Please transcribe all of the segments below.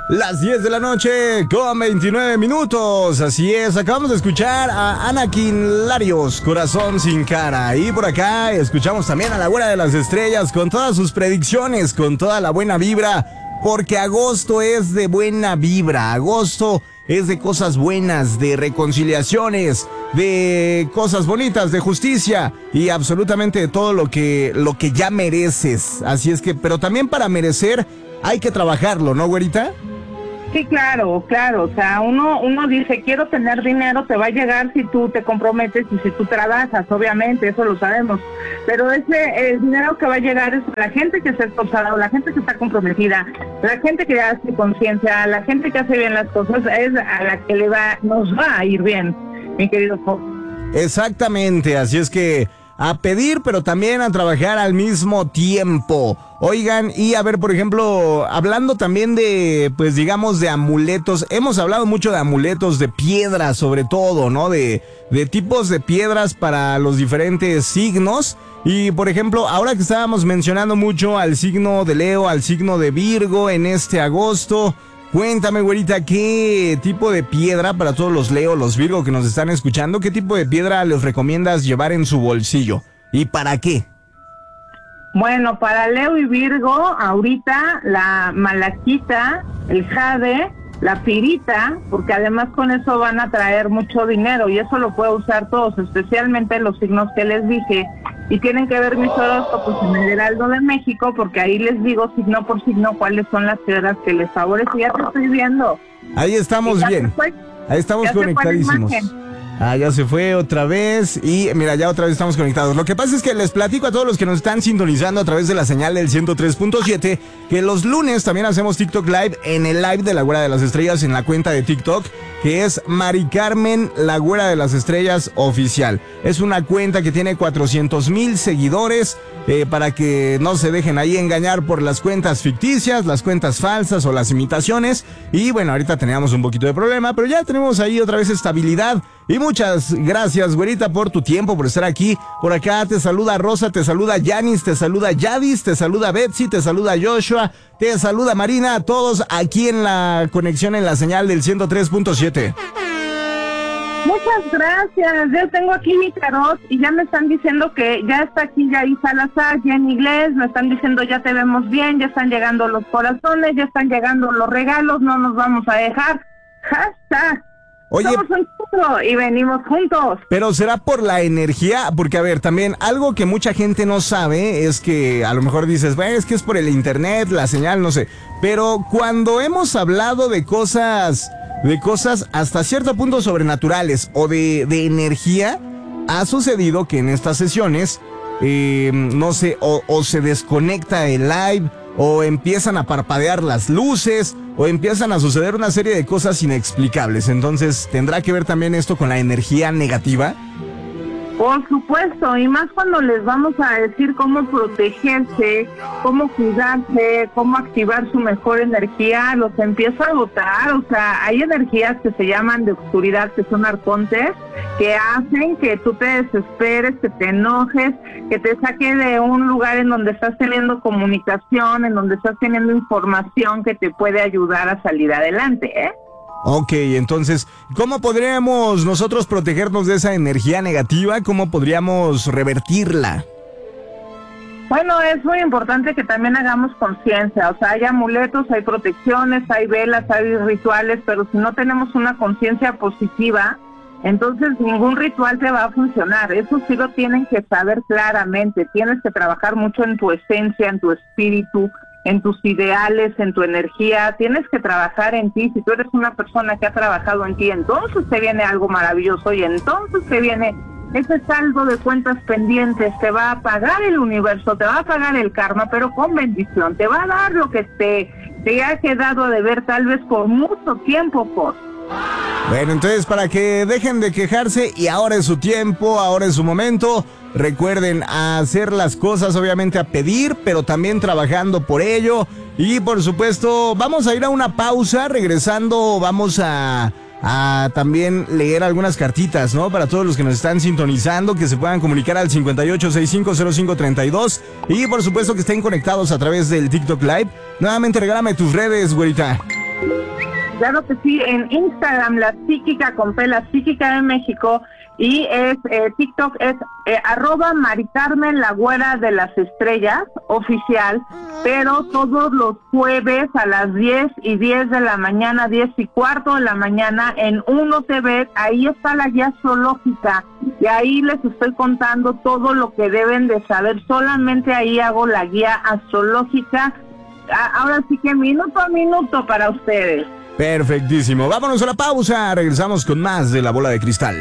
Las 10 de la noche con 29 minutos. Así es, acabamos de escuchar a Anakin Larios, Corazón sin cara. Y por acá escuchamos también a la Güera de las Estrellas con todas sus predicciones, con toda la buena vibra. Porque agosto es de buena vibra, agosto es de cosas buenas, de reconciliaciones, de cosas bonitas, de justicia y absolutamente de todo lo que ya mereces. Así es que, pero también para merecer hay que trabajarlo, ¿no, güerita? Sí, claro, o sea, uno dice, quiero tener dinero, te va a llegar si tú te comprometes y si tú trabajas, obviamente, eso lo sabemos, pero el dinero que va a llegar es la gente que está esforzada, la gente que está comprometida, la gente que hace conciencia, la gente que hace bien las cosas, es a la que nos va a ir bien, mi querido Fox. Exactamente, así es que a pedir, pero también a trabajar al mismo tiempo. Oigan, y a ver, por ejemplo, hablando también de, pues digamos, de amuletos, hemos hablado mucho de amuletos, de piedras sobre todo, ¿no? De tipos de piedras para los diferentes signos. Y, por ejemplo, ahora que estábamos mencionando mucho al signo de Leo, al signo de Virgo en este agosto, cuéntame, güerita, ¿qué tipo de piedra para todos los Leo, los Virgo que nos están escuchando, qué tipo de piedra les recomiendas llevar en su bolsillo? ¿Y para qué? Bueno, para Leo y Virgo, ahorita la malaquita, el jade, la pirita, porque además con eso van a traer mucho dinero y eso lo puede usar todos, especialmente los signos que les dije. Y tienen que ver mis horóscopos en el Heraldo de México, porque ahí les digo signo por signo cuáles son las piedras que les favorecen. Ya te estoy viendo. Ahí estamos bien. Ahí estamos conectadísimos. Ah, ya se fue otra vez y mira, ya otra vez estamos conectados. Lo que pasa es que les platico a todos los que nos están sintonizando a través de la señal del 103.7 que los lunes también hacemos TikTok Live en el live de la Güera de las Estrellas en la cuenta de TikTok, que es Mari Carmen, la Güera de las Estrellas oficial. Es una cuenta que tiene 400,000 seguidores para que no se dejen ahí engañar por las cuentas ficticias, las cuentas falsas o las imitaciones. Y bueno, ahorita teníamos un poquito de problema, pero ya tenemos ahí otra vez estabilidad. Y muchas gracias, güerita, por tu tiempo, por estar aquí. Por acá te saluda Rosa, te saluda Yanis, te saluda Yadis, te saluda Betsy, te saluda Joshua, te saluda Marina, todos aquí en la conexión en la señal del 103.7. Muchas gracias, yo tengo aquí mi tarot y ya me están diciendo que ya está aquí Yair Salazar, ya en inglés, me están diciendo ya te vemos bien, ya están llegando los corazones, ya están llegando los regalos, no nos vamos a dejar. Hashtag. Oye, somos un grupo y venimos juntos. Pero será por la energía, porque a ver, también algo que mucha gente no sabe es que a lo mejor dices, bueno, es que es por el internet, la señal, no sé. Pero cuando hemos hablado de cosas hasta cierto punto sobrenaturales o de energía, ha sucedido que en estas sesiones, no sé, o se desconecta el live, o empiezan a parpadear las luces, o empiezan a suceder una serie de cosas inexplicables. Entonces, ¿tendrá que ver también esto con la energía negativa? Por supuesto, y más cuando les vamos a decir cómo protegerse, cómo cuidarse, cómo activar su mejor energía, los empieza a botar. O sea, hay energías que se llaman de oscuridad, que son arcontes, que hacen que tú te desesperes, que te enojes, que te saque de un lugar en donde estás teniendo comunicación, en donde estás teniendo información que te puede ayudar a salir adelante, ¿eh? Ok, entonces, ¿cómo podríamos nosotros protegernos de esa energía negativa? ¿Cómo podríamos revertirla? Bueno, es muy importante que también hagamos conciencia, o sea, hay amuletos, hay protecciones, hay velas, hay rituales, pero si no tenemos una conciencia positiva, entonces ningún ritual te va a funcionar. Eso sí lo tienen que saber claramente, tienes que trabajar mucho en tu esencia, en tu espíritu, en tus ideales, en tu energía, tienes que trabajar en ti. Si tú eres una persona que ha trabajado en ti, entonces te viene algo maravilloso y entonces te viene ese saldo de cuentas pendientes, te va a pagar el universo, te va a pagar el karma, pero con bendición, te va a dar lo que te ha quedado a deber tal vez por mucho tiempo, por. Bueno, entonces para que dejen de quejarse y ahora es su tiempo, ahora es su momento. Recuerden hacer las cosas, obviamente a pedir, pero también trabajando por ello. Y por supuesto, vamos a ir a una pausa. Regresando, vamos a también leer algunas cartitas, ¿no? Para todos los que nos están sintonizando, que se puedan comunicar al 58650532. Y por supuesto que estén conectados a través del TikTok Live. Nuevamente regálame tus redes, güerita. Claro que sí, en Instagram, la psíquica con P, la psíquica de México, y es TikTok es @Maricarmen la güera de las estrellas oficial, pero todos los jueves a las 10:10 de la mañana, 10:15 de la mañana en Uno TV, ahí está la guía zoológica y ahí les estoy contando todo lo que deben de saber, solamente ahí hago la guía zoológica, ahora sí que minuto a minuto para ustedes. Perfectísimo, vámonos a la pausa, regresamos con más de La Bola de Cristal.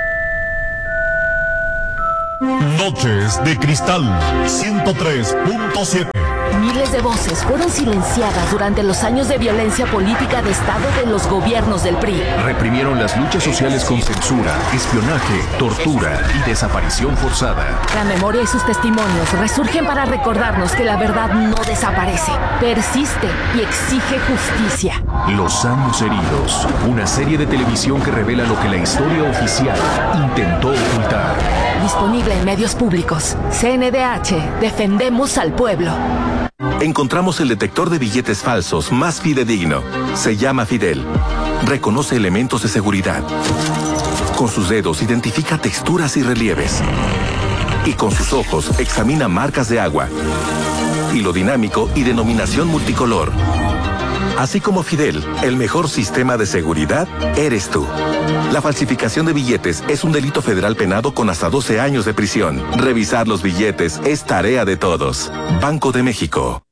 Noches de Cristal 103.7. Miles de voces fueron silenciadas durante los años de violencia política de Estado de los gobiernos del PRI. Reprimieron las luchas sociales con censura, espionaje, tortura y desaparición forzada. La memoria y sus testimonios resurgen para recordarnos que la verdad no desaparece, persiste y exige justicia. Los años heridos, una serie de televisión que revela lo que la historia oficial intentó ocultar. Disponible en medios públicos. CNDH, defendemos al pueblo. Encontramos el detector de billetes falsos más fidedigno. Se llama Fidel. Reconoce elementos de seguridad. Con sus dedos identifica texturas y relieves. Y con sus ojos examina marcas de agua. Hilo dinámico y denominación multicolor. Así como Fidel, el mejor sistema de seguridad eres tú. La falsificación de billetes es un delito federal penado con hasta 12 años de prisión. Revisar los billetes es tarea de todos. Banco de México.